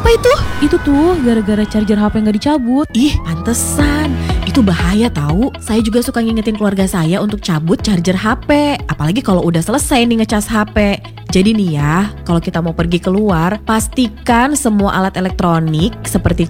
Apa itu? Itu tuh gara-gara charger HP nggak dicabut. Ih, pantesan. Itu bahaya tahu. Saya juga suka ngingetin keluarga saya untuk cabut charger HP. Apalagi kalau udah selesai nih ngecas HP. Jadi nih ya, kalau kita mau pergi keluar, pastikan semua alat elektronik seperti